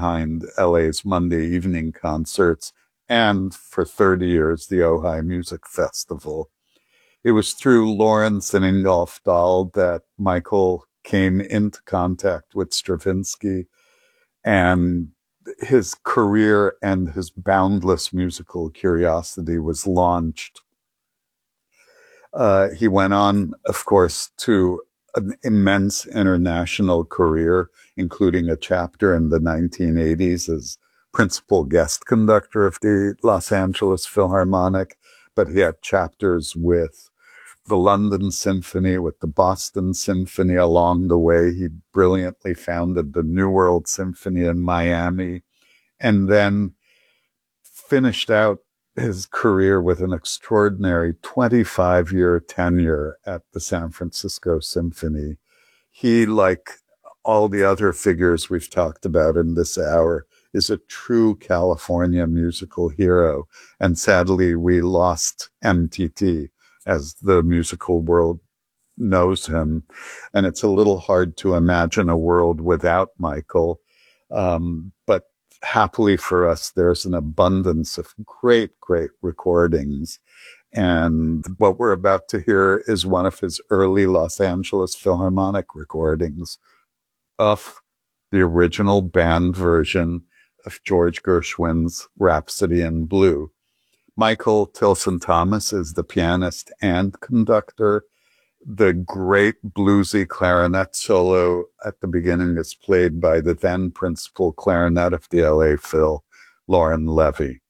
behind LA's Monday evening concerts and for 30 years, the Ojai Music Festival. It was through Lawrence and Ingolf Dahl that Michael came into contact with Stravinsky, and his career and his boundless musical curiosity was launched. He went on, of course, to an immense international career, including a chapter in the 1980s as principal guest conductor of the Los Angeles Philharmonic, but he had chapters with the London Symphony, with the Boston Symphony along the way. He brilliantly founded the New World Symphony in Miami, and then finished out his career with an extraordinary 25-year tenure at the San Francisco Symphony. He, like all the other figures we've talked about in this hour, is a true California musical hero. And sadly, we lost MTT as the musical world knows him. And it's a little hard to imagine a world without Michael. But happily for us, there's an abundance of great, great recordings. And what we're about to hear is one of his early Los Angeles Philharmonic recordings of the original band version of George Gershwin's Rhapsody in Blue. Michael Tilson Thomas is the pianist and conductor. The great bluesy clarinet solo at the beginning is played by the then principal clarinet of the LA Phil, Lauren Levy.